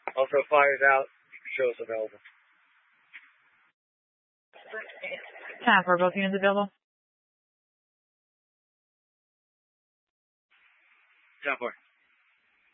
Also, fires out. Show us available. Time for both units available. 10-4.